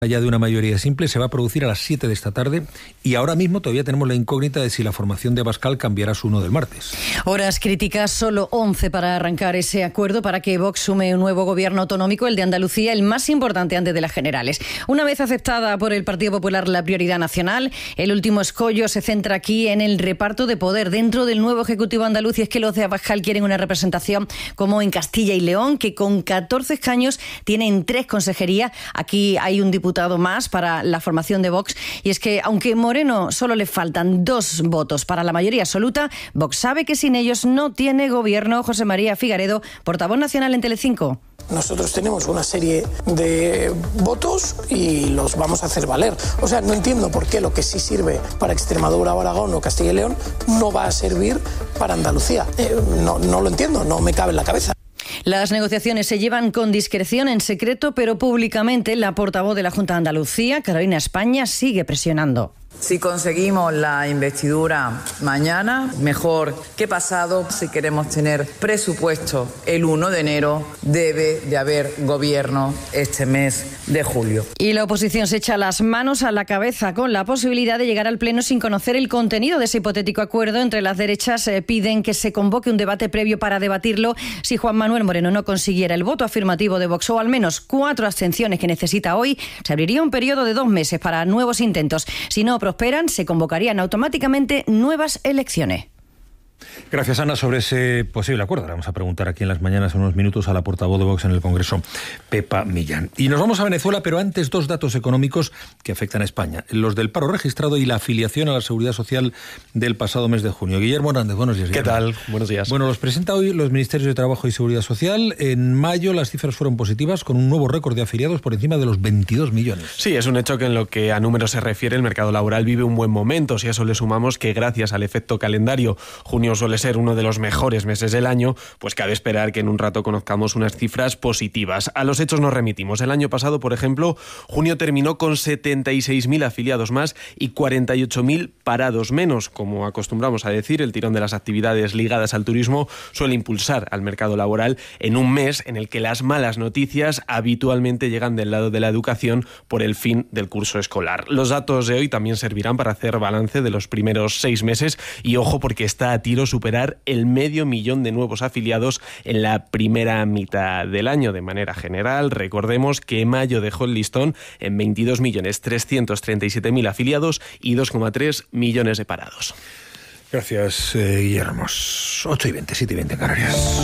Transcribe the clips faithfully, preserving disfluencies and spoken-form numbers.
ya de una mayoría simple, se va a producir a las siete de esta tarde y ahora mismo todavía tenemos la incógnita de si la formación de Abascal cambiará su uno del martes. Horas críticas, solo once para arrancar ese acuerdo para que Vox sume un nuevo gobierno autonómico, el de Andalucía, el más importante antes de las generales. Una vez aceptada por el Partido Popular la prioridad nacional, el último escollo se centra aquí en el reparto de poder dentro del nuevo Ejecutivo andaluz, y es que los de Abascal quieren una representación como en Castilla y León, que con catorce escaños tienen tres consejerías. Aquí hay un diputado más para la formación de Vox, y es que aunque Moreno solo le faltan dos votos para la mayoría absoluta, Vox sabe que sin ellos no tiene gobierno. José María Figaredo, portavoz nacional en Telecinco. Nosotros tenemos una serie de votos y los vamos a hacer valer. O sea, no entiendo por qué lo que sí sirve para Extremadura, Aragón o Castilla y León no va a servir para Andalucía. Eh, no, no lo entiendo, no me cabe en la cabeza. Las negociaciones se llevan con discreción, en secreto, pero públicamente. La portavoz de la Junta de Andalucía, Carolina España, sigue presionando. Si conseguimos la investidura mañana, mejor que pasado. Si queremos tener presupuesto el uno de enero, debe de haber gobierno este mes de julio. Y la oposición se echa las manos a la cabeza con la posibilidad de llegar al Pleno sin conocer el contenido de ese hipotético acuerdo. Entre las derechas eh, piden que se convoque un debate previo para debatirlo. Si Juan Manuel Moreno no consiguiera el voto afirmativo de Vox o al menos cuatro abstenciones que necesita hoy, se abriría un periodo de dos meses para nuevos intentos. Si no prosperan, se convocarían automáticamente nuevas elecciones. Gracias, Ana, sobre ese posible acuerdo. Vamos a preguntar aquí en las mañanas, en unos minutos, a la portavoz de Vox en el Congreso, Pepa Millán. Y nos vamos a Venezuela, pero antes dos datos económicos que afectan a España. Los del paro registrado y la afiliación a la Seguridad Social del pasado mes de junio. Guillermo Hernández, buenos días. ¿Qué Guillermo. tal? Buenos días. Bueno, los presenta hoy los Ministerios de Trabajo y Seguridad Social. En mayo las cifras fueron positivas, con un nuevo récord de afiliados por encima de los veintidós millones. Sí, es un hecho que en lo que a números se refiere, el mercado laboral vive un buen momento. Si a eso le sumamos que gracias al efecto calendario, junio suele ser uno de los mejores meses del año, pues cabe esperar que en un rato conozcamos unas cifras positivas. A los hechos nos remitimos. El año pasado, por ejemplo, junio terminó con setenta y seis mil afiliados más y cuarenta y ocho mil parados menos. Como acostumbramos a decir, el tirón de las actividades ligadas al turismo suele impulsar al mercado laboral en un mes en el que las malas noticias habitualmente llegan del lado de la educación por el fin del curso escolar. Los datos de hoy también servirán para hacer balance de los primeros seis meses y ojo, porque está a tiro superar el medio millón de nuevos afiliados en la primera mitad del año. De manera general, recordemos que mayo dejó el listón en veintidós millones trescientos treinta y siete mil afiliados y dos coma tres millones de parados. Gracias, eh, Guillermo. ocho y veinte, siete y veinte en Canarias.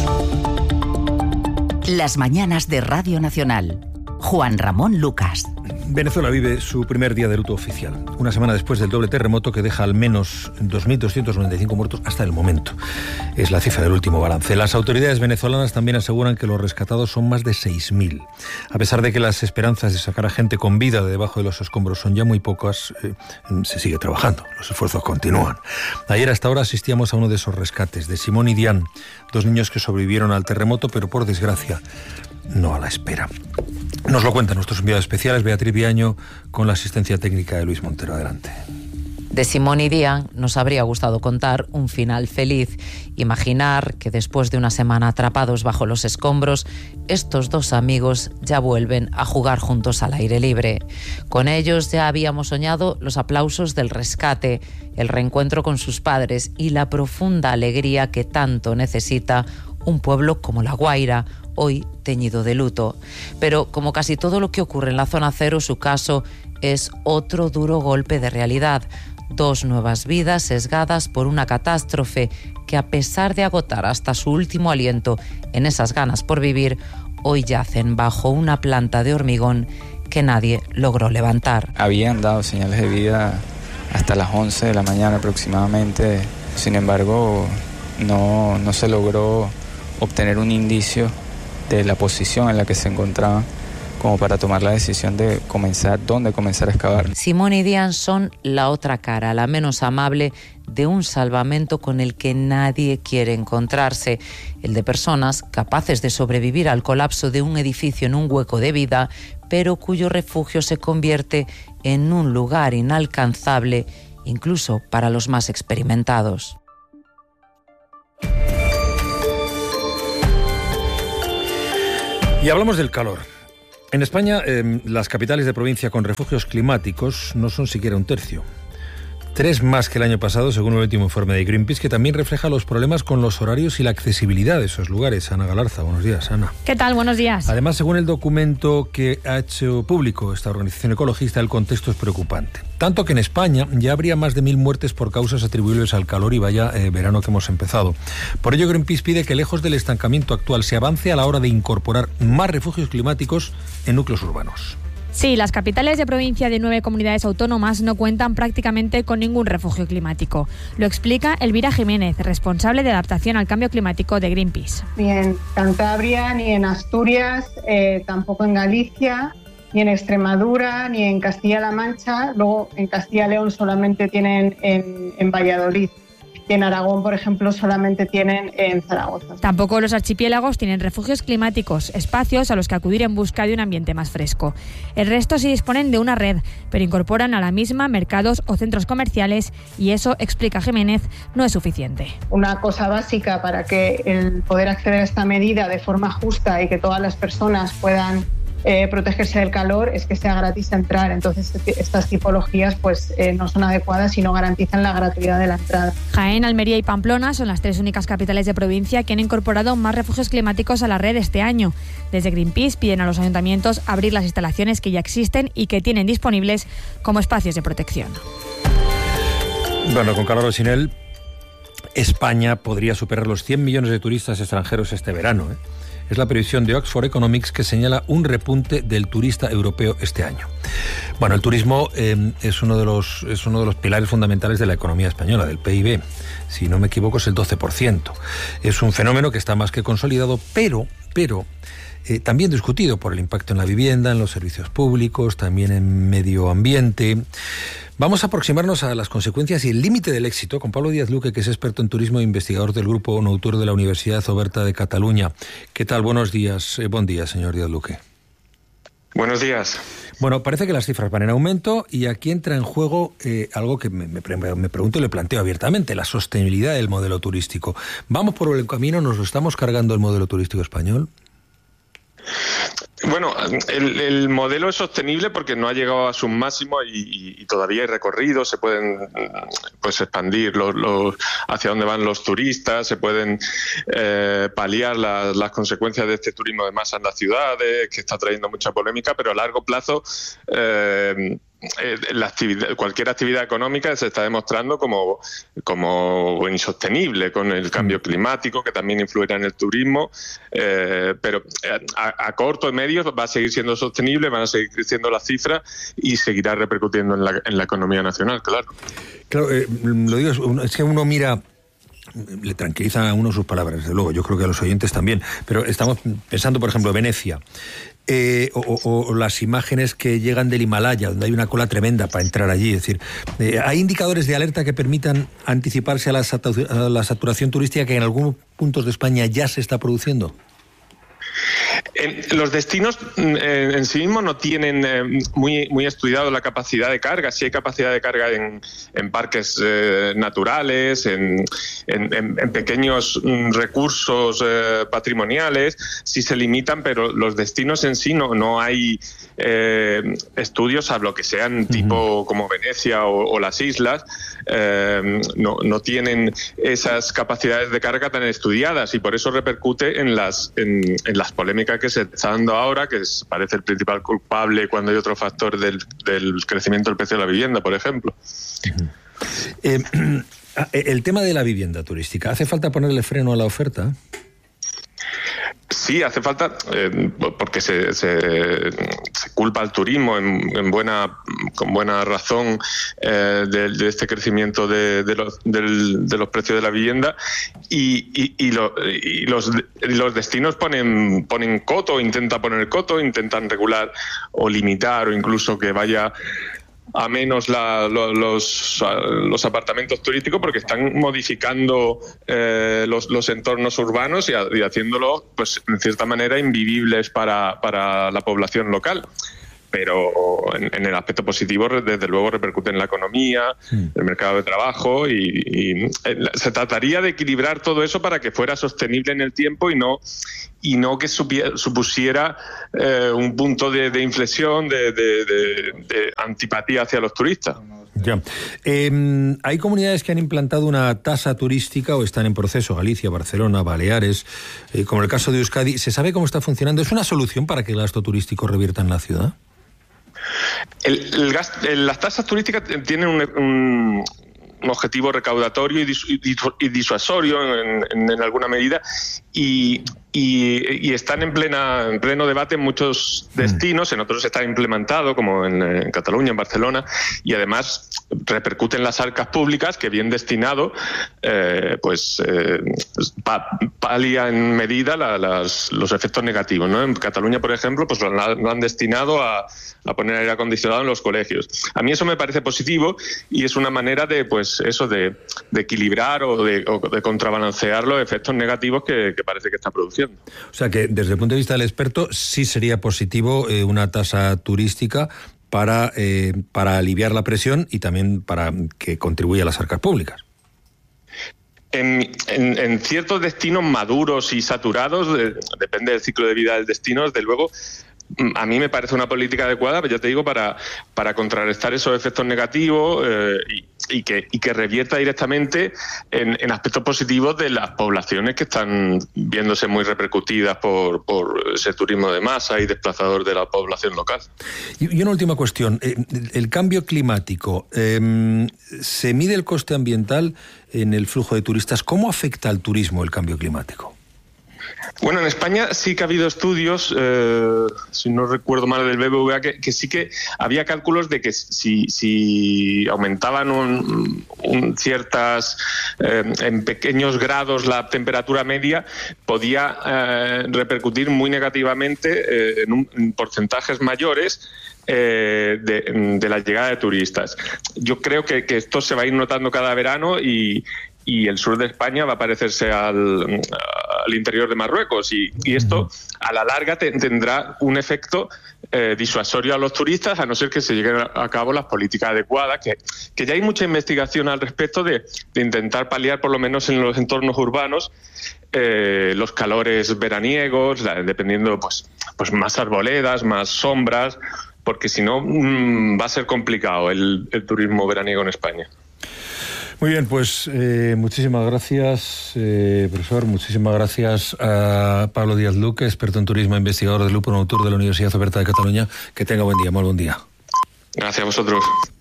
Las mañanas de Radio Nacional. Juan Ramón Lucas. Venezuela vive su primer día de luto oficial, una semana después del doble terremoto que deja al menos dos mil doscientos noventa y cinco muertos hasta el momento. Es la cifra del último balance. Las autoridades venezolanas también aseguran que los rescatados son más de seis mil. A pesar de que las esperanzas de sacar a gente con vida de debajo de los escombros son ya muy pocas, eh, se sigue trabajando, los esfuerzos continúan. Ayer hasta ahora asistíamos a uno de esos rescates, de Simón y Diane, dos niños que sobrevivieron al terremoto, pero por desgracia no a la espera. Nos lo cuentan nuestros enviados especiales, Beatriz Viaño, con la asistencia técnica de Luis Montero. Adelante. De Simón y Diane nos habría gustado contar un final feliz. Imaginar que después de una semana atrapados bajo los escombros, estos dos amigos ya vuelven a jugar juntos al aire libre. Con ellos ya habíamos soñado los aplausos del rescate, el reencuentro con sus padres y la profunda alegría que tanto necesita un pueblo como La Guaira, hoy teñido de luto. Pero como casi todo lo que ocurre en la zona cero, su caso es otro duro golpe de realidad. Dos nuevas vidas sesgadas por una catástrofe que, a pesar de agotar hasta su último aliento en esas ganas por vivir, hoy yacen bajo una planta de hormigón que nadie logró levantar. Habían dado señales de vida hasta las once de la mañana aproximadamente. Sin embargo, no, no se logró obtener un indicio de la posición en la que se encontraban como para tomar la decisión de comenzar, dónde comenzar a excavar. Simón y Diane son la otra cara, la menos amable de un salvamento con el que nadie quiere encontrarse, el de personas capaces de sobrevivir al colapso de un edificio en un hueco de vida, pero cuyo refugio se convierte en un lugar inalcanzable, incluso para los más experimentados. Y hablamos del calor. En España, eh, las capitales de provincia con refugios climáticos no son siquiera un tercio. Tres más que el año pasado, según el último informe de Greenpeace, que también refleja los problemas con los horarios y la accesibilidad de esos lugares. Ana Galarza, buenos días, Ana. ¿Qué tal? Buenos días. Además, según el documento que ha hecho público esta organización ecologista, el contexto es preocupante. Tanto que en España ya habría más de mil muertes por causas atribuibles al calor y vaya eh, verano que hemos empezado. Por ello, Greenpeace pide que, lejos del estancamiento actual, se avance a la hora de incorporar más refugios climáticos en núcleos urbanos. Sí, las capitales de provincia de nueve comunidades autónomas no cuentan prácticamente con ningún refugio climático. Lo explica Elvira Jiménez, responsable de adaptación al cambio climático de Greenpeace. Ni en Cantabria, ni en Asturias, eh, tampoco en Galicia, ni en Extremadura, ni en Castilla-La Mancha. Luego en Castilla y León solamente tienen en, en Valladolid. Y en Aragón, por ejemplo, solamente tienen en Zaragoza. Tampoco los archipiélagos tienen refugios climáticos, espacios a los que acudir en busca de un ambiente más fresco. El resto sí disponen de una red, pero incorporan a la misma mercados o centros comerciales y eso, explica Jiménez, no es suficiente. Una cosa básica para que el poder acceder a esta medida de forma justa y que todas las personas puedan Eh, protegerse del calor es que sea gratis entrar. Entonces estas tipologías pues eh, no son adecuadas y no garantizan la gratuidad de la entrada. Jaén, Almería y Pamplona son las tres únicas capitales de provincia que han incorporado más refugios climáticos a la red este año. Desde Greenpeace piden a los ayuntamientos abrir las instalaciones que ya existen y que tienen disponibles como espacios de protección. Bueno, con calor o sin él, España podría superar los cien millones de turistas extranjeros este verano, ¿eh? Es la previsión de Oxford Economics, que señala un repunte del turista europeo este año. Bueno, el turismo eh, es uno de los es uno de los pilares fundamentales de la economía española, del P I B. Si no me equivoco, es el doce por ciento. Es un fenómeno que está más que consolidado, pero, pero eh, también discutido por el impacto en la vivienda, en los servicios públicos, también en medio ambiente. Vamos a aproximarnos a las consecuencias y el límite del éxito con Pablo Díaz Luque, que es experto en turismo e investigador del Grupo Noutur de la Universidad Oberta de Cataluña. ¿Qué tal? Buenos días. Eh, buen día, señor Díaz Luque. Buenos días. Bueno, parece que las cifras van en aumento y aquí entra en juego eh, algo que me, me, me pregunto y le planteo abiertamente, la sostenibilidad del modelo turístico. ¿Vamos por el camino? ¿Nos lo estamos cargando el modelo turístico español? Bueno, el, el modelo es sostenible porque no ha llegado a sus máximos y, y todavía hay recorrido, se pueden pues expandir los, los, hacia dónde van los turistas, se pueden eh, paliar la, las consecuencias de este turismo de masa en las ciudades, que está trayendo mucha polémica, pero a largo plazo eh, la actividad, cualquier actividad económica se está demostrando como, como insostenible con el cambio climático, que también influirá en el turismo, eh, pero a, a corto y medio va a seguir siendo sostenible, van a seguir creciendo las cifras y seguirá repercutiendo en la, en la economía nacional, claro. Claro, eh, lo digo, es que uno mira... Le tranquilizan a uno sus palabras, desde luego, yo creo que a los oyentes también, pero estamos pensando, por ejemplo, Venecia, eh, o, o, o las imágenes que llegan del Himalaya, donde hay una cola tremenda para entrar allí, es decir, eh, ¿hay indicadores de alerta que permitan anticiparse a la, satu- a la saturación turística que en algunos puntos de España ya se está produciendo? En los destinos eh, en sí mismos no tienen eh, muy muy estudiado la capacidad de carga. Sí hay capacidad de carga en, en parques eh, naturales, en, en, en pequeños mm, recursos eh, patrimoniales, sí se limitan, pero los destinos en sí no, no hay eh, estudios, salvo que sean tipo como Venecia o, o las islas, eh, no, no tienen esas capacidades de carga tan estudiadas y por eso repercute en las, en, en las polémicas que se está dando ahora, que es, parece el principal culpable cuando hay otro factor del, del crecimiento del precio de la vivienda, por ejemplo. Uh-huh. Eh, el tema de la vivienda turística, ¿hace falta ponerle freno a la oferta? Sí, hace falta, eh, porque se, se, se culpa al turismo en, en buena, con buena razón eh, de, de este crecimiento de, de, los, del, de los precios de la vivienda y, y, y, lo, y los, los destinos ponen, ponen coto, intentan poner coto, intentan regular o limitar o incluso que vaya a menos la, los, los apartamentos turísticos porque están modificando eh, los, los entornos urbanos y, a, y haciéndolos, pues, en cierta manera, invivibles para, para la población local. pero en, en el aspecto positivo, desde luego, repercute en la economía, mm. el mercado de trabajo, y, y se trataría de equilibrar todo eso para que fuera sostenible en el tiempo y no y no que supusiera eh, un punto de, de inflexión, de, de, de, de antipatía hacia los turistas. Ya. Eh, hay comunidades que han implantado una tasa turística o están en proceso, Galicia, Barcelona, Baleares, eh, como el caso de Euskadi. ¿Se sabe cómo está funcionando? ¿Es una solución para que el gasto turístico revierta en la ciudad? El, el gasto, el, las tasas turísticas tienen un... un un objetivo recaudatorio y, disu- y, disu- y disuasorio en, en, en alguna medida, y, y, y están en plena en pleno debate en muchos destinos, en otros está implementado, como en, en Cataluña, en Barcelona, y además repercute en las arcas públicas, que bien destinado, eh, pues eh, pa, palia en medida la, las, los efectos negativos, ¿no? En Cataluña, por ejemplo, pues lo han, lo han destinado a, a poner aire acondicionado en los colegios. A mí eso me parece positivo y es una manera de, pues eso, de, de equilibrar o de, o de contrabalancear los efectos negativos que, que parece que está produciendo. O sea que, desde el punto de vista del experto, sí sería positivo eh, una tasa turística para, eh, para aliviar la presión y también para que contribuya a las arcas públicas. En, en, en ciertos destinos maduros y saturados, de, depende del ciclo de vida del destino, desde luego, a mí me parece una política adecuada, pero ya te digo, para, para contrarrestar esos efectos negativos eh, y, y, que, y que revierta directamente en, en aspectos positivos de las poblaciones que están viéndose muy repercutidas por, por ese turismo de masa y desplazador de la población local. Y, y una última cuestión. Eh, el cambio climático, eh, ¿se mide el coste ambiental en el flujo de turistas? ¿Cómo afecta al turismo el cambio climático? Bueno, en España sí que ha habido estudios, eh, si no recuerdo mal, del B B V A, que, que sí que había cálculos de que si, si aumentaban un, un ciertas, eh, en pequeños grados la temperatura media, podía eh, repercutir muy negativamente eh, en, un, en porcentajes mayores Eh, de, de la llegada de turistas. Yo creo que, que esto se va a ir notando cada verano y, y el sur de España va a parecerse al, al interior de Marruecos y, y esto a la larga te, tendrá un efecto eh, disuasorio a los turistas, a no ser que se lleguen a cabo las políticas adecuadas, que, que ya hay mucha investigación al respecto de, de intentar paliar, por lo menos en los entornos urbanos, eh, los calores veraniegos, la, dependiendo pues, pues más arboledas, más sombras, porque si no mmm, va a ser complicado el, el turismo veraniego en España. Muy bien, pues eh, muchísimas gracias, eh, profesor, muchísimas gracias a Pablo Díaz Luque, experto en turismo, investigador del Grupo Noutur de la Universidad Oberta de Cataluña. Que tenga buen día, muy buen día. Gracias a vosotros.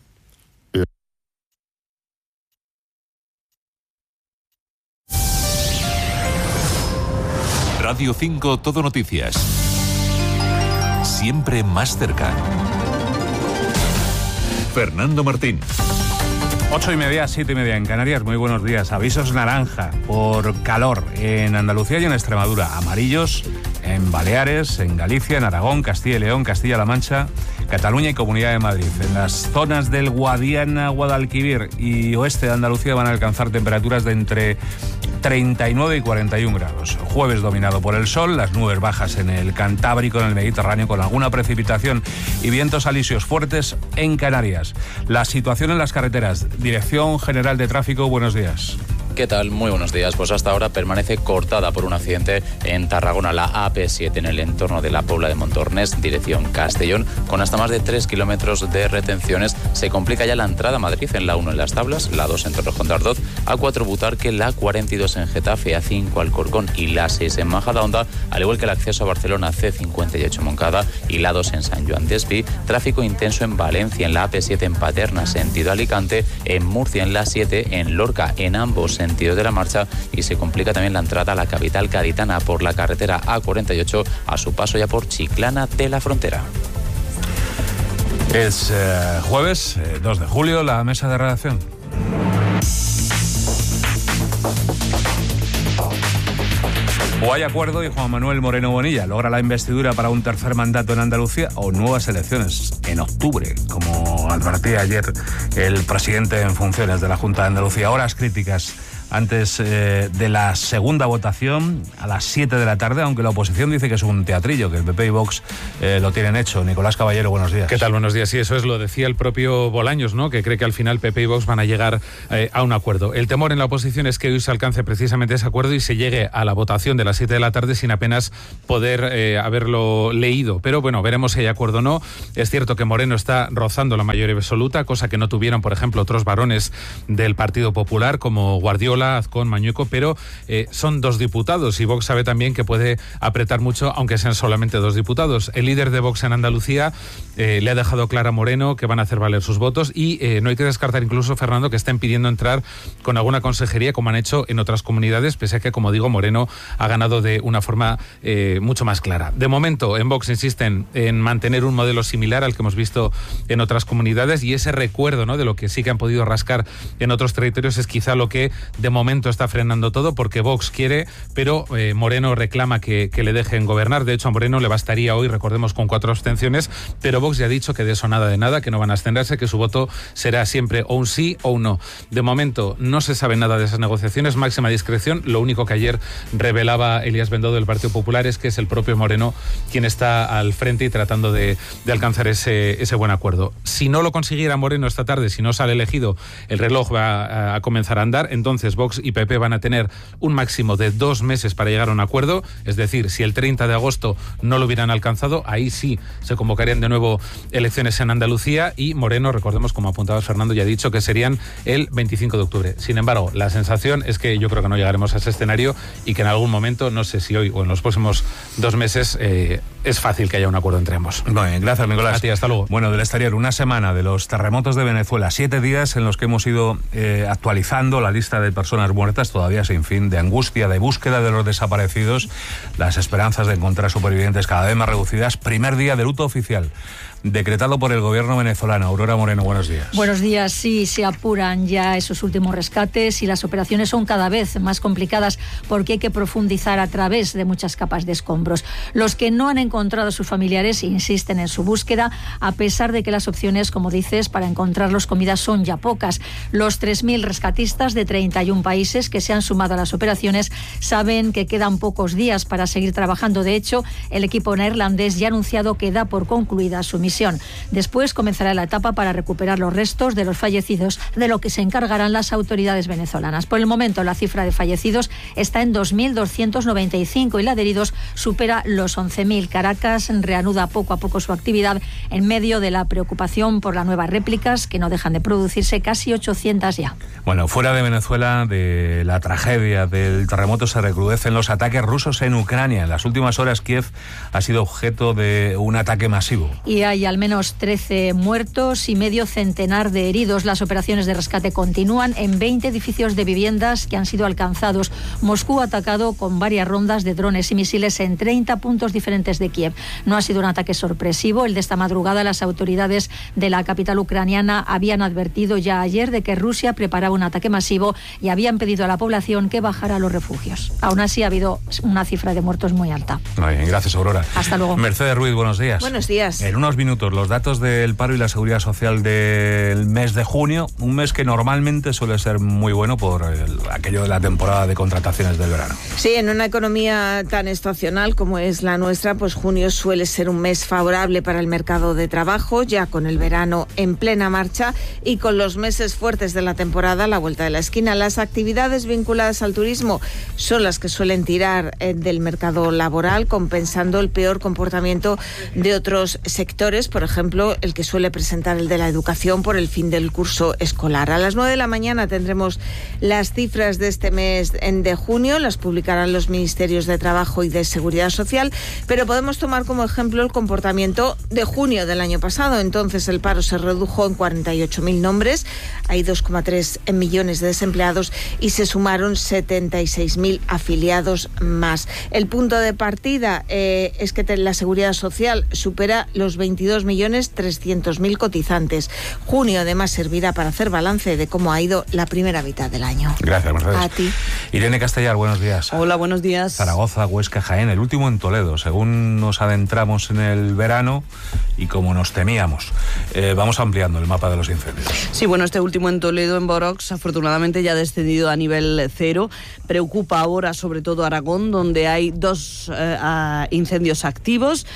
Radio cinco Todo Noticias. Siempre más cerca. Fernando Martín. Ocho y media, siete y media en Canarias. Muy buenos días. Avisos naranja por calor en Andalucía y en Extremadura. Amarillos en Baleares, en Galicia, en Aragón, Castilla y León, Castilla-La Mancha, Cataluña y Comunidad de Madrid. En las zonas del Guadiana, Guadalquivir y oeste de Andalucía van a alcanzar temperaturas de entre treinta y nueve y cuarenta y uno grados. Jueves dominado por el sol, las nubes bajas en el Cantábrico, en el Mediterráneo, con alguna precipitación y vientos alisios fuertes en Canarias. La situación en las carreteras. Dirección General de Tráfico, buenos días. ¿Qué tal? Muy buenos días. Pues hasta ahora permanece cortada por un accidente en Tarragona, la A P siete, en el entorno de la Pobla de Montornès, dirección Castellón, con hasta más de tres kilómetros de retenciones. Se complica ya la entrada a Madrid en la uno en Las Tablas, la dos en Torrejón de Ardoz, A cuatro Butarque, la cuarenta y dos en Getafe, A cinco Alcorcón y la seis en Majadahonda, al igual que el acceso a Barcelona, C cincuenta y ocho Moncada y la dos en San Joan d'Espí. Tráfico intenso en Valencia, en la A P siete en Paterna, sentido Alicante, en Murcia, en la siete, en Lorca, en ambos sentidos de la marcha, y se complica también la entrada a la capital gaditana por la carretera A cuarenta y ocho a su paso ya por Chiclana de la Frontera. Es eh, jueves, eh, dos de julio, la mesa de redacción. O hay acuerdo y Juan Manuel Moreno Bonilla logra la investidura para un tercer mandato en Andalucía, o nuevas elecciones en octubre, como advertía ayer el presidente en funciones de la Junta de Andalucía. Horas críticas antes eh, de la segunda votación a las siete de la tarde, aunque la oposición dice que es un teatrillo, que el P P y Vox eh, lo tienen hecho. Nicolás Caballero, buenos días. ¿Qué tal? Buenos días. Sí, eso es, lo decía el propio Bolaños, ¿no? Que cree que al final P P y Vox van a llegar eh, a un acuerdo. El temor en la oposición es que hoy se alcance precisamente ese acuerdo y se llegue a la votación de las siete de la tarde sin apenas poder eh, haberlo leído. Pero bueno, veremos si hay acuerdo o no. Es cierto que Moreno está rozando la mayoría absoluta, cosa que no tuvieron, por ejemplo, otros varones del Partido Popular como Guardiola, Azcón, Mañueco, pero eh, son dos diputados y Vox sabe también que puede apretar mucho, aunque sean solamente dos diputados. El líder de Vox en Andalucía eh, le ha dejado claro a Moreno que van a hacer valer sus votos y eh, no hay que descartar incluso, Fernando, que estén pidiendo entrar con alguna consejería como han hecho en otras comunidades, pese a que, como digo, Moreno ha ganado de una forma eh, mucho más clara. De momento, en Vox insisten en mantener un modelo similar al que hemos visto en otras comunidades y ese recuerdo, ¿no?, de lo que sí que han podido rascar en otros territorios es quizá lo que de momento está frenando todo, porque Vox quiere, pero eh, Moreno reclama que, que le dejen gobernar. De hecho, a Moreno le bastaría hoy, recordemos, con cuatro abstenciones, pero Vox ya ha dicho que de eso nada de nada, que no van a abstenerse, que su voto será siempre o un sí o un no. De momento no se sabe nada de esas negociaciones, máxima discreción. Lo único que ayer revelaba Elías Bendodo del Partido Popular es que es el propio Moreno quien está al frente y tratando de, de alcanzar ese, ese buen acuerdo. Si no lo consiguiera Moreno esta tarde, si no sale elegido, el reloj va a, a comenzar a andar, entonces Vox y P P van a tener un máximo de dos meses para llegar a un acuerdo, es decir, si el treinta de agosto no lo hubieran alcanzado, ahí sí se convocarían de nuevo elecciones en Andalucía y Moreno, recordemos, como apuntaba Fernando, ya ha dicho que serían el veinticinco de octubre. Sin embargo, la sensación es que yo creo que no llegaremos a ese escenario y que en algún momento, no sé si hoy o en los próximos dos meses, eh, es fácil que haya un acuerdo entre ambos. Bueno, gracias, Nicolás. A ti, hasta luego. Bueno, del exterior, una semana de los terremotos de Venezuela, siete días en los que hemos ido eh, actualizando la lista de personas muertas, todavía sin fin, de angustia, de búsqueda de los desaparecidos, las esperanzas de encontrar supervivientes cada vez más reducidas. Primer día de luto oficial decretado por el gobierno venezolano. Aurora Moreno, buenos días. Buenos días. Sí, se apuran ya esos últimos rescates y las operaciones son cada vez más complicadas porque hay que profundizar a través de muchas capas de escombros. Los que no han encontrado a sus familiares insisten en su búsqueda, a pesar de que las opciones, como dices, para encontrarlos con vida son ya pocas. Los tres mil rescatistas de treinta y un países que se han sumado a las operaciones saben que quedan pocos días para seguir trabajando. De hecho, el equipo neerlandés ya ha anunciado que da por concluida su misión. Después comenzará la etapa para recuperar los restos de los fallecidos, de lo que se encargarán las autoridades venezolanas. Por el momento, la cifra de fallecidos está en dos mil doscientos noventa y cinco y la de heridos supera los once mil. Caracas reanuda poco a poco su actividad en medio de la preocupación por las nuevas réplicas que no dejan de producirse, casi ochocientas ya. Bueno, fuera de Venezuela, de la tragedia del terremoto, se recrudecen los ataques rusos en Ucrania. En las últimas horas, Kiev ha sido objeto de un ataque masivo. Y hay al menos trece muertos y medio centenar de heridos. Las operaciones de rescate continúan en veinte edificios de viviendas que han sido alcanzados. Moscú ha atacado con varias rondas de drones y misiles en treinta puntos diferentes de Kiev. No ha sido un ataque sorpresivo. El de esta madrugada, las autoridades de la capital ucraniana habían advertido ya ayer de que Rusia preparaba un ataque masivo y habían pedido a la población que bajara a los refugios. Aún así, ha habido una cifra de muertos muy alta. Muy bien, gracias, Aurora. Hasta luego. Mercedes Ruiz, buenos días. Buenos días. En unos minutos, los datos del paro y la seguridad social del mes de junio, un mes que normalmente suele ser muy bueno por el, aquello de la temporada de contrataciones del verano. Sí, en una economía tan estacional como es la nuestra, pues junio suele ser un mes favorable para el mercado de trabajo, ya con el verano en plena marcha y con los meses fuertes de la temporada a la vuelta de la esquina. Las actividades vinculadas al turismo son las que suelen tirar eh, del mercado laboral, compensando el peor comportamiento de otros sectores, por ejemplo, el que suele presentar el de la educación por el fin del curso escolar. A las nueve de la mañana tendremos las cifras de este mes de junio, las publicarán los ministerios de Trabajo y de Seguridad Social, pero podemos tomar como ejemplo el comportamiento de junio del año pasado. Entonces el paro se redujo en cuarenta y ocho mil nombres, hay dos coma tres millones de desempleados y se sumaron setenta y seis mil afiliados más. El punto de partida eh, es que la Seguridad Social supera los veintidós veintidós millones trescientos mil cotizantes. Junio además servirá para hacer balance de cómo ha ido la primera mitad del año. Gracias, Mercedes. A ti. Irene Castellar, buenos días. Hola, buenos días. Zaragoza, Huesca, Jaén, el último en Toledo, según nos adentramos en el verano y como nos temíamos. Eh, vamos ampliando el mapa de los incendios. Sí, bueno, este último en Toledo, en Borox, afortunadamente ya ha descendido a nivel cero. Preocupa ahora sobre todo Aragón, donde hay dos eh, incendios activos.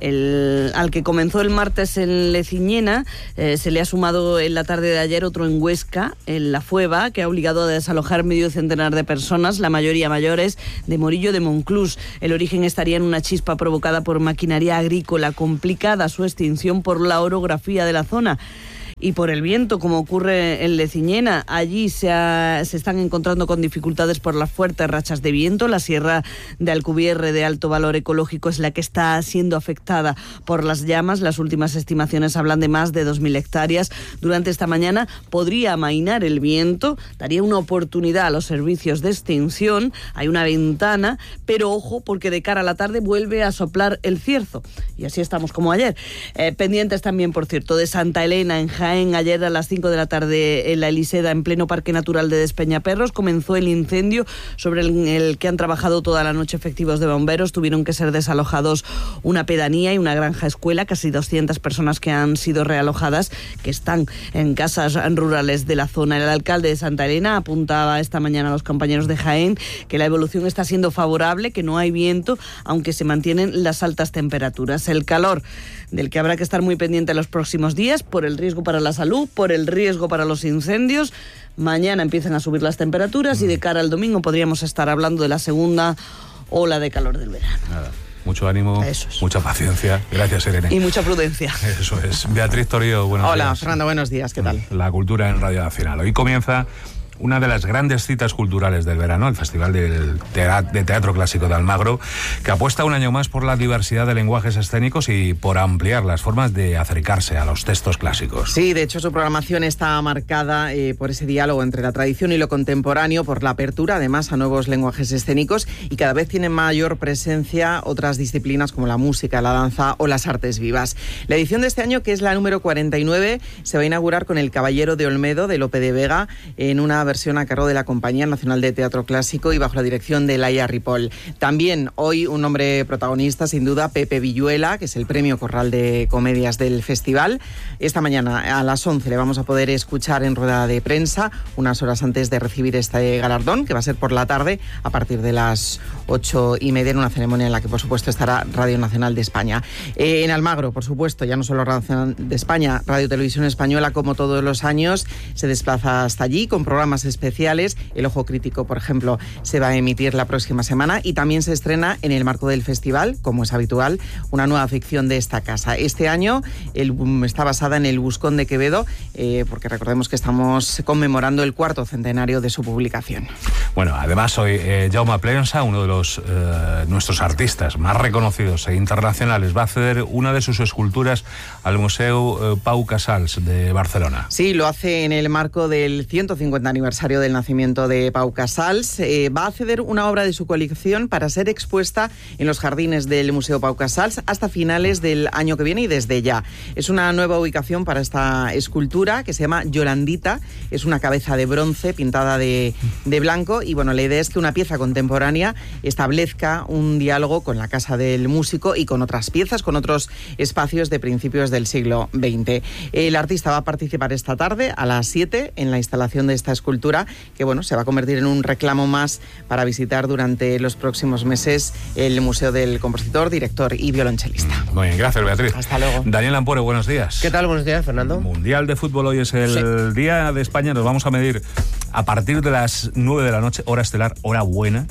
El, al que comenzó el martes en Leciñena, eh, se le ha sumado en la tarde de ayer otro en Huesca, en La Fueva, que ha obligado a desalojar medio centenar de personas, la mayoría mayores, de Morillo de Monclús. El origen estaría en una chispa provocada por maquinaria agrícola, complicada su extinción por la orografía de la zona y por el viento, como ocurre en Leciñena. Allí se, ha, se están encontrando con dificultades por las fuertes rachas de viento. La sierra de Alcubierre, de alto valor ecológico, es la que está siendo afectada por las llamas. Las últimas estimaciones hablan de más de dos mil hectáreas. Durante esta mañana podría amainar el viento, daría una oportunidad a los servicios de extinción. Hay una ventana, pero ojo, porque de cara a la tarde vuelve a soplar el cierzo. Y así estamos como ayer. Eh, pendientes también, por cierto, de Santa Elena, en Jaén. Ayer a las cinco de la tarde en la Eliseda, en pleno Parque Natural de Despeñaperros, comenzó el incendio sobre el, el que han trabajado toda la noche efectivos de bomberos. Tuvieron que ser desalojados una pedanía y una granja escuela, casi doscientas personas que han sido realojadas, que están en casas rurales de la zona. El alcalde de Santa Elena apuntaba esta mañana a los compañeros de Jaén que la evolución está siendo favorable, que no hay viento, aunque se mantienen las altas temperaturas. El calor, del que habrá que estar muy pendiente en los próximos días, por el riesgo para la salud, por el riesgo para los incendios. Mañana empiezan a subir las temperaturas y de cara al domingo podríamos estar hablando de la segunda ola de calor del verano. Nada. Mucho ánimo, mucha paciencia. Gracias, Irene. Y mucha prudencia. Eso es. Beatriz Torío, buenos Hola, días. Hola, Fernando, buenos días. ¿Qué tal? La cultura en Radio Nacional. Hoy comienza una de las grandes citas culturales del verano, el Festival del Teatro, de Teatro Clásico de Almagro, que apuesta un año más por la diversidad de lenguajes escénicos y por ampliar las formas de acercarse a los textos clásicos. Sí, de hecho su programación está marcada eh, por ese diálogo entre la tradición y lo contemporáneo, por la apertura además a nuevos lenguajes escénicos, y cada vez tienen mayor presencia otras disciplinas como la música, la danza o las artes vivas. La edición de este año, que es la número cuarenta y nueve, se va a inaugurar con El Caballero de Olmedo de Lope de Vega, en una versión a cargo de la Compañía Nacional de Teatro Clásico y bajo la dirección de Laia Ripoll. También hoy un nombre protagonista, sin duda, Pepe Villuela, que es el premio Corral de Comedias del festival. Esta mañana a las once le vamos a poder escuchar en rueda de prensa, unas horas antes de recibir este galardón, que va a ser por la tarde a partir de las ocho y media, en una ceremonia en la que por supuesto estará Radio Nacional de España. Eh, en Almagro, por supuesto, ya no solo Radio Nacional de España, Radio Televisión Española, como todos los años, se desplaza hasta allí con programas especiales. El Ojo Crítico, por ejemplo, se va a emitir la próxima semana, y también se estrena en el marco del festival, como es habitual, una nueva ficción de esta casa. Este año el, está basada en El Buscón de Quevedo, eh, porque recordemos que estamos conmemorando el cuarto centenario de su publicación. Bueno, además hoy eh, Jaume Plensa, uno de los eh, nuestros artistas más reconocidos e internacionales, va a ceder una de sus esculturas al Museo eh, Pau Casals de Barcelona. Sí, lo hace en el marco del ciento cincuenta aniversario del nacimiento de Pau Casals. Eh, va a ceder una obra de su colección para ser expuesta en los jardines del Museo Pau Casals hasta finales del año que viene y desde ya. Es una nueva ubicación para esta escultura que se llama Yolandita. Es una cabeza de bronce pintada de, de blanco, y bueno, la idea es que una pieza contemporánea establezca un diálogo con la casa del músico y con otras piezas, con otros espacios de principios del siglo veinte. El artista va a participar esta tarde a las siete en la instalación de esta escultura, que bueno, se va a convertir en un reclamo más para visitar durante los próximos meses el Museo del Compositor, Director y Violonchelista. Muy bien, gracias, Beatriz. Hasta luego. Daniel Ampore, buenos días. ¿Qué tal? Buenos días, Fernando. Mundial de Fútbol, hoy es el sí. Día de España. Nos vamos a medir a partir de las nueve de la noche, hora estelar, hora buena,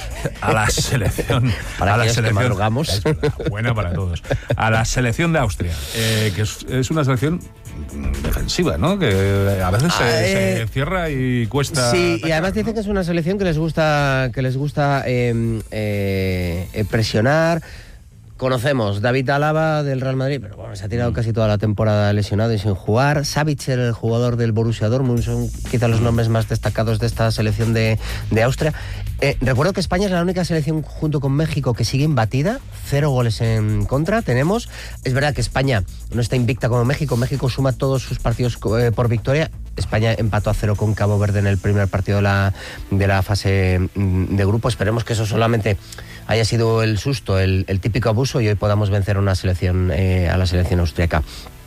a la selección. Para a la selección que madrugamos. Buena para todos. A la selección de Austria, eh, que es, es una selección defensiva, ¿no? Que a veces se, ah, eh, se cierra y cuesta. Sí, atacar, y además dicen que es una selección que les gusta, que les gusta eh, eh, presionar, conocemos, David Alaba del Real Madrid, pero bueno, se ha tirado casi toda la temporada lesionado y sin jugar. Savitzer, el jugador del Borussia Dortmund, son quizá los nombres más destacados de esta selección de, de Austria. Eh, recuerdo que España es la única selección junto con México que sigue imbatida, cero goles en contra tenemos. Es verdad que España no está invicta como México, México suma todos sus partidos eh, por victoria. España empató a cero con Cabo Verde en el primer partido de la, de la fase de grupo. Esperemos que eso solamente haya sido el susto, el, el típico abuso, y hoy podamos vencer a una selección, eh, a la selección austríaca.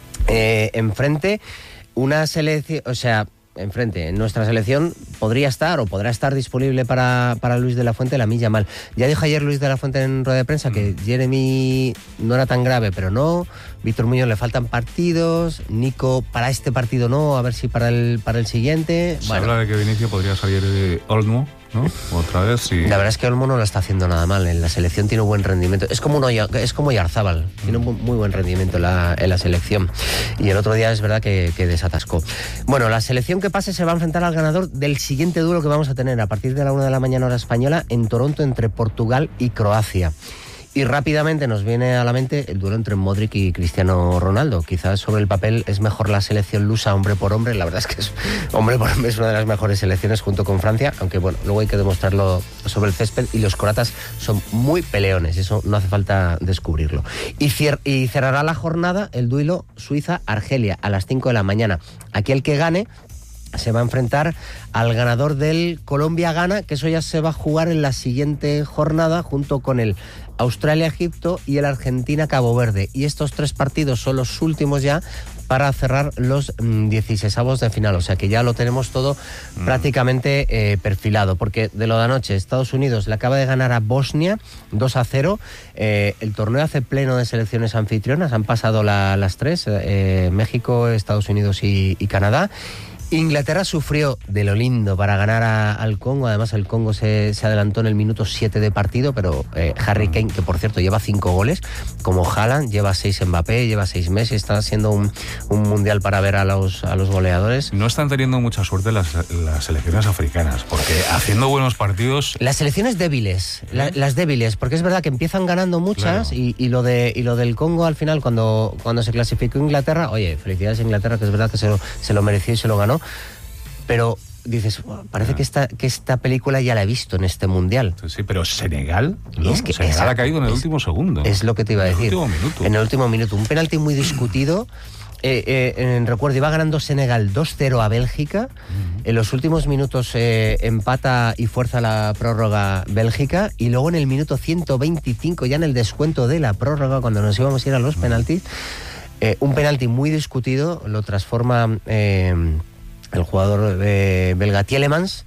Eh, enfrente, una selección, o sea, enfrente, nuestra selección podría estar o podrá estar disponible para, para Luis de la Fuente, Lamine Yamal. Ya dijo ayer Luis de la Fuente en rueda de prensa que Jeremy no era tan grave, pero no. Víctor Muñoz le faltan partidos, Nico para este partido no, a ver si para el para el siguiente. Se bueno. habla de que de inicio podría salir de Olmo, ¿no? Otra vez, sí. La verdad es que Olmo no lo está haciendo nada mal. En la selección tiene un buen rendimiento. Es como, uno, es como Yarzábal. Tiene un muy buen rendimiento en la, en la selección. Y el otro día es verdad que, que desatascó. Bueno, la selección que pase se va a enfrentar al ganador del siguiente duelo que vamos a tener a partir de la una de la mañana hora española en Toronto entre Portugal y Croacia. Y rápidamente nos viene a la mente el duelo entre Modric y Cristiano Ronaldo. Quizás sobre el papel es mejor la selección lusa hombre por hombre. La verdad es que es, hombre por hombre es una de las mejores selecciones junto con Francia, aunque bueno, luego hay que demostrarlo sobre el césped, y los croatas son muy peleones, eso no hace falta descubrirlo. Y, cier- y cerrará la jornada el duelo Suiza-Argelia a las cinco de la mañana. Aquí el que gane se va a enfrentar al ganador del Colombia-Ghana, que eso ya se va a jugar en la siguiente jornada junto con el Australia-Egipto y el Argentina-Cabo Verde. Y estos tres partidos son los últimos ya para cerrar los mmm, dieciseisavos de final. O sea que ya lo tenemos todo mm. prácticamente eh, perfilado, porque de lo de anoche, Estados Unidos le acaba de ganar a Bosnia dos a cero. Eh, el torneo hace pleno de selecciones anfitrionas, han pasado la, las tres, eh, México, Estados Unidos y, y Canadá. Inglaterra sufrió de lo lindo para ganar a, al Congo. Además el Congo se, se adelantó en el minuto siete de partido, pero eh, Harry Kane, que por cierto lleva cinco goles, como Haaland, lleva seis Mbappé, lleva seis Messi, está siendo un, un mundial para ver a los, a los goleadores. No están teniendo mucha suerte las, las selecciones africanas, porque haciendo buenos partidos... Las selecciones débiles, ¿eh? la, las débiles, porque es verdad que empiezan ganando muchas, claro. y, y, lo de, y lo del Congo al final, cuando, cuando se clasificó Inglaterra, oye, felicidades a Inglaterra, que es verdad que se lo, se lo mereció y se lo ganó. Pero dices, parece ah. que esta que esta película ya la he visto en este mundial. Sí, pero Senegal, ¿no? Es que Senegal esa, ha caído en el es, último segundo. Es lo que te iba a decir. En el último minuto. En el último minuto. Un penalti muy discutido. Eh, eh, en, recuerdo, iba ganando Senegal dos cero a Bélgica. Uh-huh. En los últimos minutos eh, empata y fuerza la prórroga Bélgica. Y luego en el minuto ciento veinticinco, ya en el descuento de la prórroga, cuando nos íbamos a ir a los uh-huh. penaltis, eh, un penalti muy discutido lo transforma... Eh, el jugador eh, belga Tielemans,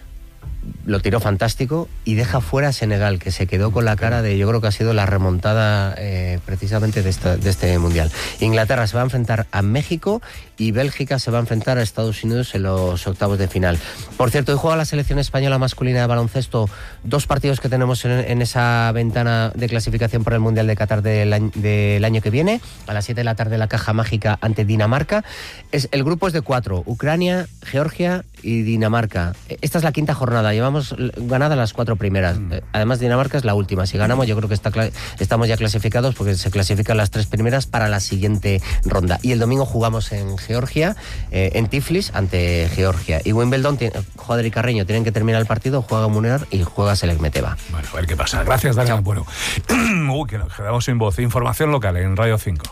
lo tiró fantástico y deja fuera a Senegal, que se quedó con la cara de, yo creo que ha sido la remontada eh, precisamente de, esta, de este mundial. Inglaterra se va a enfrentar a México y Bélgica se va a enfrentar a Estados Unidos en los octavos de final. Por cierto, hoy juega la selección española masculina de baloncesto, dos partidos que tenemos en, en esa ventana de clasificación para el Mundial de Qatar del año, del año que viene. A las siete de la tarde la caja mágica ante Dinamarca. Es, el grupo es de cuatro, Ucrania, Georgia y Dinamarca. Esta es la quinta jornada, llevamos ganadas las cuatro primeras. Mm. Además Dinamarca es la última. Si ganamos yo creo que está, estamos ya clasificados, porque se clasifican las tres primeras para la siguiente ronda. Y el domingo jugamos en Georgia, eh, en Tiflis, ante Georgia. Y Wimbledon, Joder y Carreño tienen que terminar el partido, juega Munar y juega Selek Meteva. Bueno, a ver qué pasa. Gracias, Daniel. Bueno, uy, que nos quedamos sin voz. Información local en Radio cinco.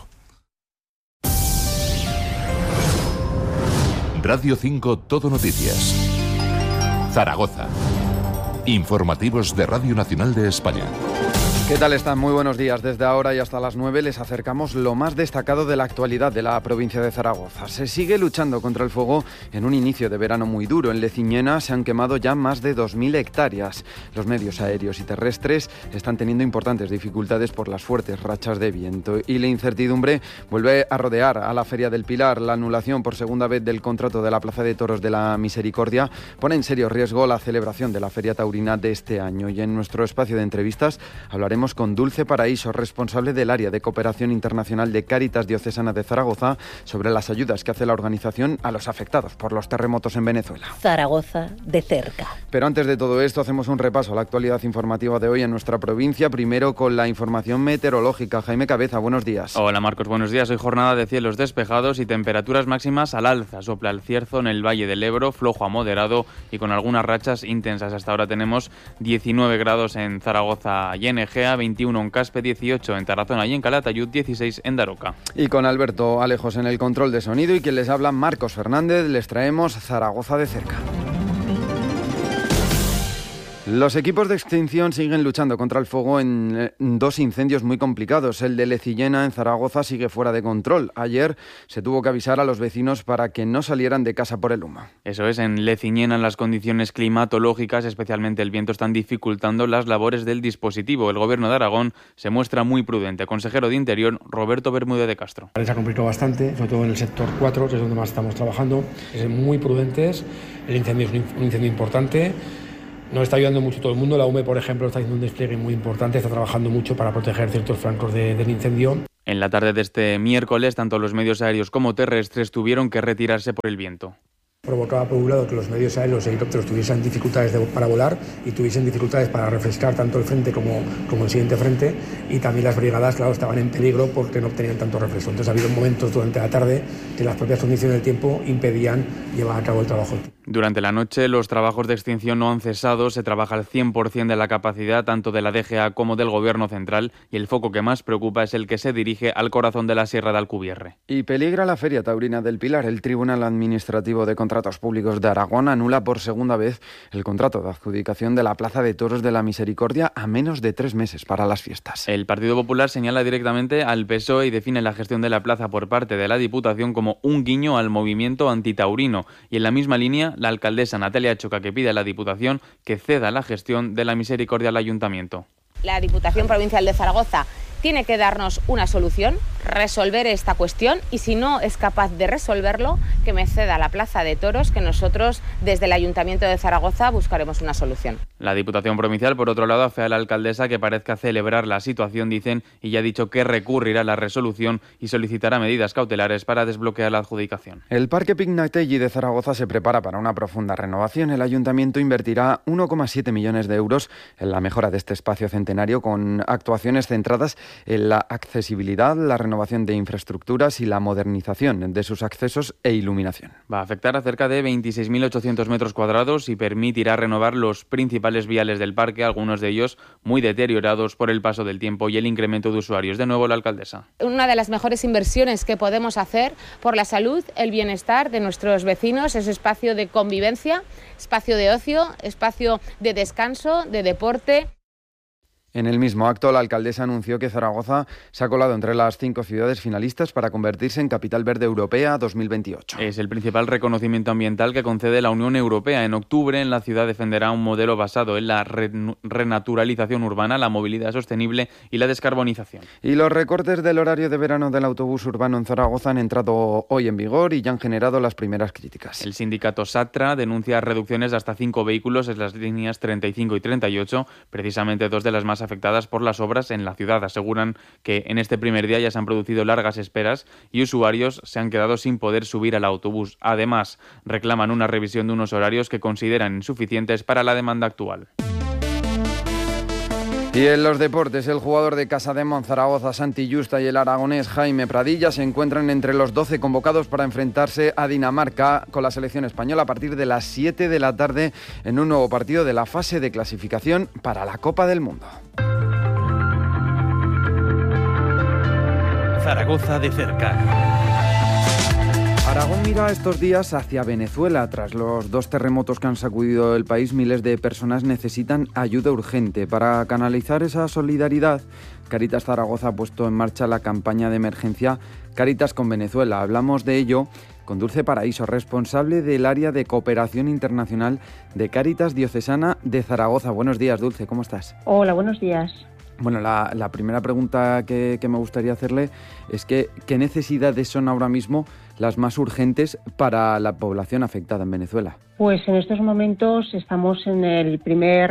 Radio cinco Todo Noticias. Zaragoza. Informativos de Radio Nacional de España. ¿Qué tal están? Muy buenos días. Desde ahora y hasta las nueve les acercamos lo más destacado de la actualidad de la provincia de Zaragoza. Se sigue luchando contra el fuego en un inicio de verano muy duro. En Leciñena se han quemado ya más de dos mil hectáreas. Los medios aéreos y terrestres están teniendo importantes dificultades por las fuertes rachas de viento. Y la incertidumbre vuelve a rodear a la Feria del Pilar. La anulación por segunda vez del contrato de la Plaza de Toros de la Misericordia pone en serio riesgo la celebración de la Feria Taurina de este año. Y en nuestro espacio de entrevistas hablaremos hablaremos con Dulce Paraíso, responsable del área de cooperación internacional de Cáritas Diocesana de Zaragoza, sobre las ayudas que hace la organización a los afectados por los terremotos en Venezuela. Zaragoza de cerca. Pero antes de todo esto, hacemos un repaso a la actualidad informativa de hoy en nuestra provincia, primero con la información meteorológica. Jaime Cabeza, buenos días. Hola Marcos, buenos días. Hoy jornada de cielos despejados y temperaturas máximas al alza. Sopla el cierzo en el Valle del Ebro, flojo a moderado y con algunas rachas intensas. Hasta ahora tenemos diecinueve grados en Zaragoza y en Egea, veintiuno en Caspe, dieciocho en Tarazona y en Calatayud, dieciséis en Daroca. Y con Alberto Alejos en el control de sonido y quien les habla, Marcos Fernández, les traemos Zaragoza de cerca. Los equipos de extinción siguen luchando contra el fuego en dos incendios muy complicados. El de Lecillena, en Zaragoza, sigue fuera de control. Ayer se tuvo que avisar a los vecinos para que no salieran de casa por el humo. Eso es, en Lecillena las condiciones climatológicas, especialmente el viento, están dificultando las labores del dispositivo. El Gobierno de Aragón se muestra muy prudente. Consejero de Interior, Roberto Bermúdez de Castro. Se ha complicado bastante, sobre todo en el sector cuatro, que es donde más estamos trabajando. Es muy prudentes, el incendio es un incendio importante. Nos está ayudando mucho todo el mundo. La U M E, por ejemplo, está haciendo un despliegue muy importante, está trabajando mucho para proteger ciertos flancos de, del incendio. En la tarde de este miércoles, tanto los medios aéreos como terrestres tuvieron que retirarse por el viento. Provocaba por un lado que los medios aéreos y helicópteros tuviesen dificultades de, para volar y tuviesen dificultades para refrescar tanto el frente como, como el siguiente frente, y también las brigadas, claro, estaban en peligro porque no obtenían tanto refresco. Entonces ha habido momentos durante la tarde que las propias condiciones del tiempo impedían llevar a cabo el trabajo. Durante la noche los trabajos de extinción no han cesado, se trabaja al cien por ciento de la capacidad tanto de la D G A como del Gobierno central, y el foco que más preocupa es el que se dirige al corazón de la Sierra de Alcubierre. Y peligra la Feria Taurina del Pilar. El Tribunal Administrativo de Contratos Públicos de Aragón anula por segunda vez el contrato de adjudicación de la Plaza de Toros de la Misericordia a menos de tres meses para las fiestas. El Partido Popular señala directamente al P S O E y define la gestión de la plaza por parte de la Diputación como un guiño al movimiento antitaurino. Y en la misma línea, la alcaldesa Natalia Choca, que pide a la Diputación que ceda la gestión de la Misericordia al Ayuntamiento. La Diputación Provincial de Zaragoza tiene que darnos una solución, resolver esta cuestión, y si no es capaz de resolverlo, que me ceda la Plaza de Toros, que nosotros desde el Ayuntamiento de Zaragoza buscaremos una solución. La Diputación Provincial, por otro lado, afea a la alcaldesa que parezca celebrar la situación, dicen, y ya ha dicho que recurrirá a la resolución y solicitará medidas cautelares para desbloquear la adjudicación. El Parque Pignatelli de Zaragoza se prepara para una profunda renovación. El Ayuntamiento invertirá uno coma siete millones de euros en la mejora de este espacio centenario, con actuaciones centradas en la accesibilidad, la renovación de infraestructuras y la modernización de sus accesos e iluminación. Va a afectar a cerca de veintiséis mil ochocientos metros cuadrados y permitirá renovar los principales viales del parque, algunos de ellos muy deteriorados por el paso del tiempo y el incremento de usuarios. De nuevo, la alcaldesa. Una de las mejores inversiones que podemos hacer por la salud, el bienestar de nuestros vecinos, es espacio de convivencia, espacio de ocio, espacio de descanso, de deporte. En el mismo acto, la alcaldesa anunció que Zaragoza se ha colado entre las cinco ciudades finalistas para convertirse en Capital Verde Europea dos mil veintiocho. Es el principal reconocimiento ambiental que concede la Unión Europea. En octubre, en la ciudad defenderá un modelo basado en la re- renaturalización urbana, la movilidad sostenible y la descarbonización. Y los recortes del horario de verano del autobús urbano en Zaragoza han entrado hoy en vigor y ya han generado las primeras críticas. El sindicato SATRA denuncia reducciones de hasta cinco vehículos en las líneas treinta y cinco y treinta y ocho, precisamente dos de las más afectadas por las obras en la ciudad. Aseguran que en este primer día ya se han producido largas esperas y usuarios se han quedado sin poder subir al autobús. Además, reclaman una revisión de unos horarios que consideran insuficientes para la demanda actual. Y en los deportes, el jugador de Casademont, Zaragoza, Santi Justa, y el aragonés Jaime Pradilla se encuentran entre los doce convocados para enfrentarse a Dinamarca con la selección española a partir de las siete de la tarde en un nuevo partido de la fase de clasificación para la Copa del Mundo. Zaragoza de cerca. Aragón mira estos días hacia Venezuela. Tras los dos terremotos que han sacudido el país, miles de personas necesitan ayuda urgente. Para canalizar esa solidaridad, Cáritas Zaragoza ha puesto en marcha la campaña de emergencia Cáritas con Venezuela. Hablamos de ello con Dulce Paraíso, responsable del área de cooperación internacional de Cáritas Diocesana de Zaragoza. Buenos días, Dulce, ¿cómo estás? Hola, buenos días. Bueno, la, la primera pregunta que, que me gustaría hacerle es que ¿qué necesidades son ahora mismo las más urgentes para la población afectada en Venezuela? Pues en estos momentos estamos en el primer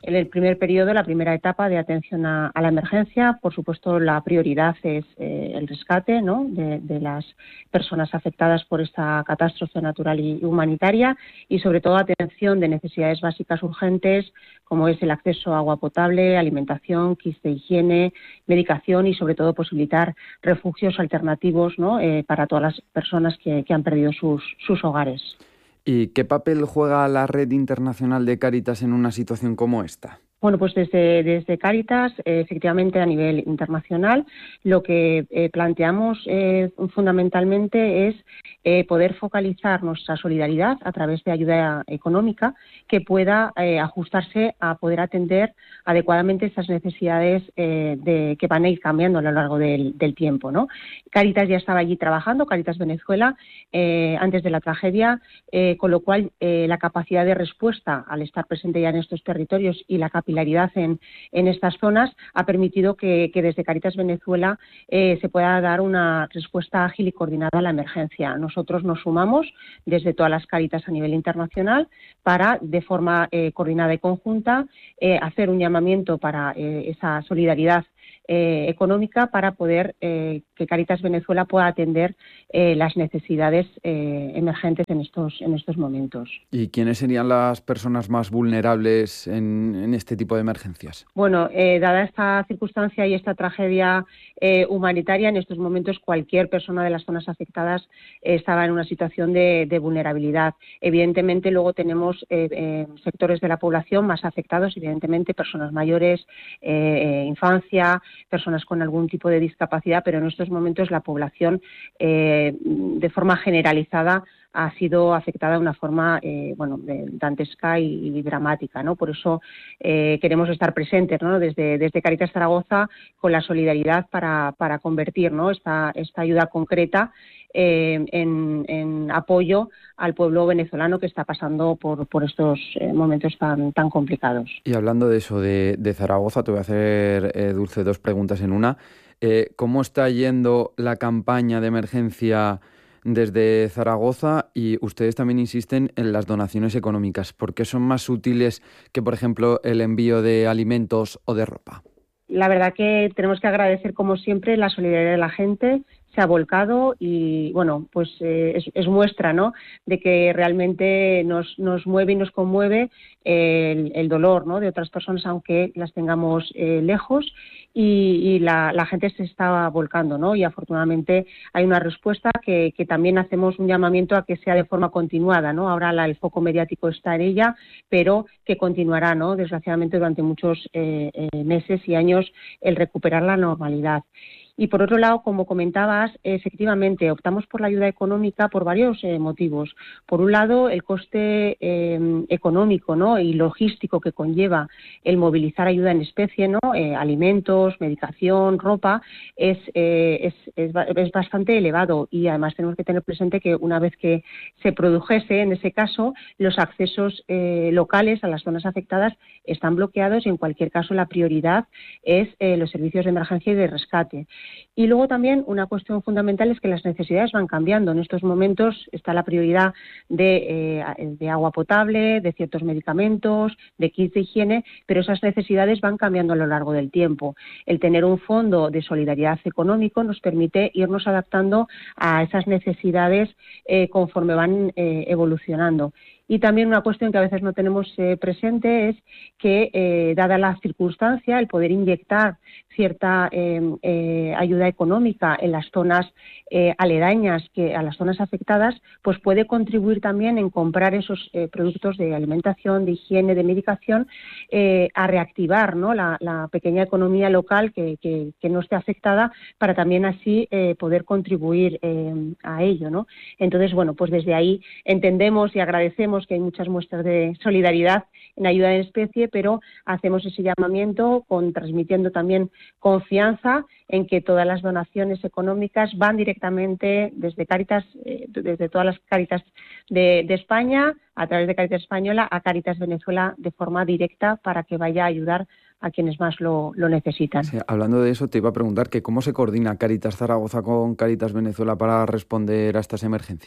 en el primer periodo, la primera etapa de atención a, a la emergencia. Por supuesto, la prioridad es eh, el rescate, ¿no?, de, de las personas afectadas por esta catástrofe natural y humanitaria, y sobre todo atención de necesidades básicas urgentes, como es el acceso a agua potable, alimentación, kits de higiene, medicación y sobre todo posibilitar refugios alternativos, ¿no?, eh, para todas las personas que, que han perdido sus, sus hogares. ¿Y qué papel juega la Red Internacional de Cáritas en una situación como esta? Bueno, pues desde, desde Cáritas, eh, efectivamente a nivel internacional, lo que eh, planteamos eh, fundamentalmente es eh, poder focalizar nuestra solidaridad a través de ayuda económica que pueda eh, ajustarse a poder atender adecuadamente esas necesidades eh, de, que van a ir cambiando a lo largo del, del tiempo, ¿no? Cáritas ya estaba allí trabajando, Cáritas Venezuela, eh, antes de la tragedia, eh, con lo cual eh, la capacidad de respuesta al estar presente ya en estos territorios y la capilaridad En, en estas zonas ha permitido que, que desde Cáritas Venezuela eh, se pueda dar una respuesta ágil y coordinada a la emergencia. Nosotros nos sumamos desde todas las Cáritas a nivel internacional para, de forma eh, coordinada y conjunta, eh, hacer un llamamiento para eh, esa solidaridad Eh, económica para poder eh, que Cáritas Venezuela pueda atender eh, las necesidades eh, emergentes en estos en estos momentos. ¿Y quiénes serían las personas más vulnerables en, en este tipo de emergencias? Bueno, eh, dada esta circunstancia y esta tragedia eh, humanitaria, en estos momentos cualquier persona de las zonas afectadas eh, estaba en una situación de, de vulnerabilidad. Evidentemente luego tenemos eh, eh, sectores de la población más afectados, evidentemente personas mayores, eh, infancia, personas con algún tipo de discapacidad, pero en estos momentos la población eh, de forma generalizada ha sido afectada de una forma eh, bueno, dantesca y, y dramática, ¿no? Por eso eh, queremos estar presentes, ¿no?, desde, desde Cáritas Zaragoza con la solidaridad para, para convertir, ¿no?, esta, esta ayuda concreta eh, en, en apoyo al pueblo venezolano que está pasando por, por estos eh, momentos tan, tan complicados. Y hablando de eso, de, de Zaragoza, te voy a hacer, eh, Dulce, dos preguntas en una. Eh, ¿Cómo está yendo la campaña de emergencia desde Zaragoza? Y ustedes también insisten en las donaciones económicas. ¿Por qué son más útiles que, por ejemplo, el envío de alimentos o de ropa? La verdad que tenemos que agradecer, como siempre, la solidaridad de la gente. Se ha volcado y, bueno, pues eh, es, es muestra, ¿no?, de que realmente nos, nos mueve y nos conmueve el, el dolor, ¿no?, de otras personas, aunque las tengamos eh, lejos, y, y la, la gente se está volcando, ¿no?, y afortunadamente hay una respuesta que, que también hacemos un llamamiento a que sea de forma continuada, ¿no? Ahora la, el foco mediático está en ella, pero que continuará, ¿no?, desgraciadamente durante muchos eh, eh, meses y años el recuperar la normalidad. Y por otro lado, como comentabas, efectivamente optamos por la ayuda económica por varios eh, motivos. Por un lado, el coste eh, económico, ¿no?, y logístico que conlleva el movilizar ayuda en especie, ¿no?, eh, alimentos, medicación, ropa, es, eh, es, es, es bastante elevado, y además tenemos que tener presente que una vez que se produjese, en ese caso, los accesos eh, locales a las zonas afectadas están bloqueados, y en cualquier caso la prioridad es eh, los servicios de emergencia y de rescate. Y luego también una cuestión fundamental es que las necesidades van cambiando. En estos momentos está la prioridad de, eh, de agua potable, de ciertos medicamentos, de kits de higiene, pero esas necesidades van cambiando a lo largo del tiempo. El tener un fondo de solidaridad económico nos permite irnos adaptando a esas necesidades eh, conforme van eh, evolucionando. Y también una cuestión que a veces no tenemos eh, presente es que, eh, dada la circunstancia, el poder inyectar cierta eh, eh, ayuda económica en las zonas eh, aledañas que a las zonas afectadas, pues puede contribuir también en comprar esos eh, productos de alimentación, de higiene, de medicación, eh, a reactivar, ¿no?, la, la pequeña economía local que, que, que no esté afectada, para también así eh, poder contribuir eh, a ello, ¿no? Entonces, bueno, pues desde ahí entendemos y agradecemos que hay muchas muestras de solidaridad en ayuda en especie, pero hacemos ese llamamiento con transmitiendo también confianza en que todas las donaciones económicas van directamente desde Cáritas, eh, desde todas las Cáritas de, de España, a través de Cáritas Española, a Cáritas Venezuela de forma directa, para que vaya a ayudar a quienes más lo, lo necesitan. Sí, hablando de eso, te iba a preguntar que cómo se coordina Cáritas Zaragoza con Cáritas Venezuela para responder a estas emergencias.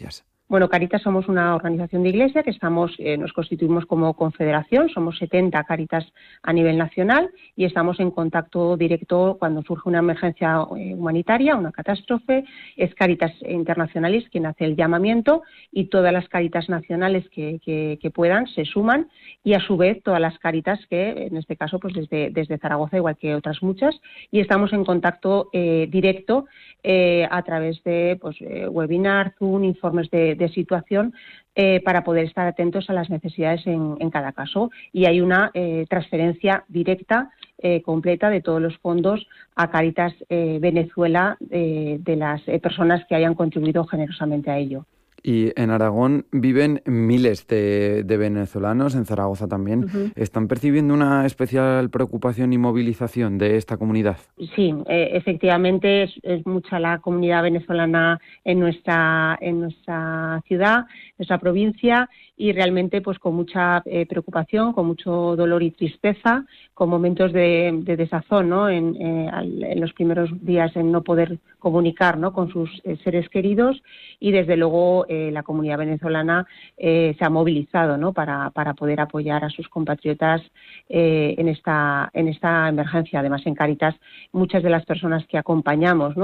Bueno, Cáritas somos una organización de iglesia que estamos, eh, nos constituimos como confederación, somos setenta Cáritas a nivel nacional y estamos en contacto directo cuando surge una emergencia eh, humanitaria, una catástrofe. Es Cáritas Internacionalis quien hace el llamamiento y todas las Cáritas nacionales que, que, que puedan se suman y a su vez todas las Cáritas que, en este caso, pues desde, desde Zaragoza, igual que otras muchas, y estamos en contacto eh, directo eh, a través de pues, eh, webinar, Zoom, informes de de situación eh, para poder estar atentos a las necesidades en, en cada caso. Y hay una eh, transferencia directa, eh, completa de todos los fondos a Cáritas eh, Venezuela eh, de las eh, personas que hayan contribuido generosamente a ello. Y en Aragón viven miles de, de venezolanos, en Zaragoza también. Uh-huh. ¿Están percibiendo una especial preocupación y movilización de esta comunidad? Sí, eh, efectivamente es, es mucha la comunidad venezolana en nuestra, en nuestra ciudad, nuestra provincia, y realmente pues con mucha eh, preocupación, con mucho dolor y tristeza, con momentos de, de desazón, ¿no? En, eh, al, en los primeros días en no poder comunicar, ¿no? Con sus eh, seres queridos, y desde luego eh, la comunidad venezolana eh, se ha movilizado, ¿no? para, para poder apoyar a sus compatriotas eh, en esta en esta emergencia. Además, en Cáritas muchas de las personas que acompañamos, ¿no?